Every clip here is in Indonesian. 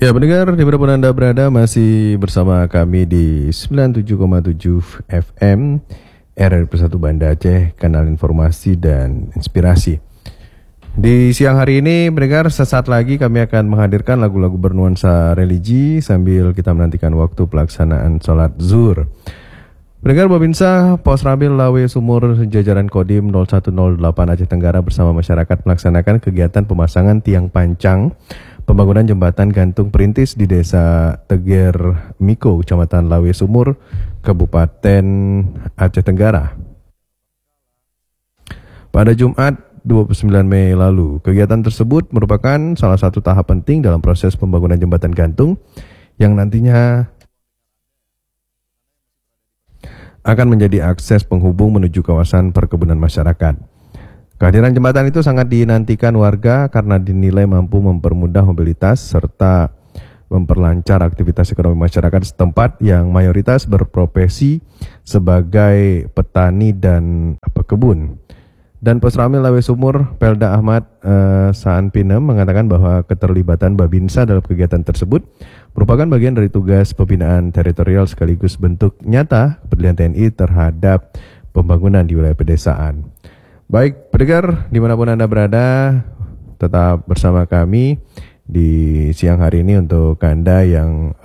Ya, pendengar dimanapun Anda berada, masih bersama kami di 97,7 FM RRI Persatu Banda Aceh, kanal informasi dan inspirasi. Di siang hari ini, pendengar, sesaat lagi kami akan menghadirkan lagu-lagu bernuansa religi sambil kita menantikan waktu pelaksanaan sholat zuhur. Pendengar Babinsa, Pos Rabil Lawe Sumur jajaran Kodim 0108 Aceh Tenggara bersama masyarakat melaksanakan kegiatan pemasangan tiang pancang pembangunan jembatan gantung perintis di Desa Teger Miko, Kecamatan Lawe Sumur, Kabupaten Aceh Tenggara. Pada Jumat 29 Mei lalu, kegiatan tersebut merupakan salah satu tahap penting dalam proses pembangunan jembatan gantung yang nantinya akan menjadi akses penghubung menuju kawasan perkebunan masyarakat. Kehadiran jembatan itu sangat dinantikan warga karena dinilai mampu mempermudah mobilitas serta memperlancar aktivitas ekonomi masyarakat setempat yang mayoritas berprofesi sebagai petani dan pekebun. Dan Posramil Lawe Sumur, Pelda Ahmad Saan Pinem mengatakan bahwa keterlibatan Babinsa dalam kegiatan tersebut merupakan bagian dari tugas pembinaan teritorial sekaligus bentuk nyata kepedulian TNI terhadap pembangunan di wilayah pedesaan. Baik, pendengar dimanapun Anda berada, tetap bersama kami di siang hari ini untuk Anda yang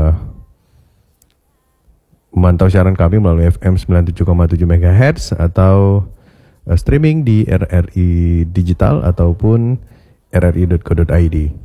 memantau siaran kami melalui FM 97,7 MHz atau streaming di RRI Digital ataupun rri.co.id.